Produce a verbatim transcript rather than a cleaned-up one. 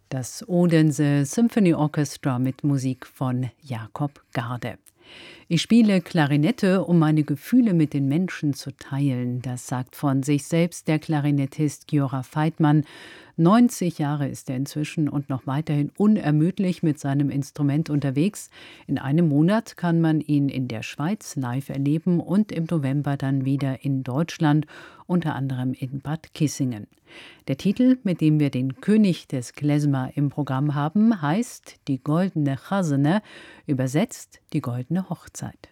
Das Odense Symphony Orchestra mit Musik von Jakob Garde. Ich spiele Klarinette, um meine Gefühle mit den Menschen zu teilen. Das sagt von sich selbst der Klarinettist Giora Feitmann. neunzig Jahre ist er inzwischen und noch weiterhin unermüdlich mit seinem Instrument unterwegs. In einem Monat kann man ihn in der Schweiz live erleben und im November dann wieder in Deutschland, unter anderem in Bad Kissingen. Der Titel, mit dem wir den König des Klezmer im Programm haben, heißt Die goldene Chasene, übersetzt Die goldene Hochzeit.